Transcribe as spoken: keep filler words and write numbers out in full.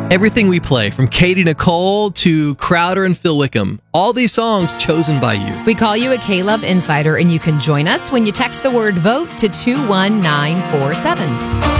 Everything we play, from Katie Nicole to Crowder and Phil Wickham, all these songs chosen by you. We call you a K-Love Insider, and you can join us when you text the word VOTE to two one nine four seven.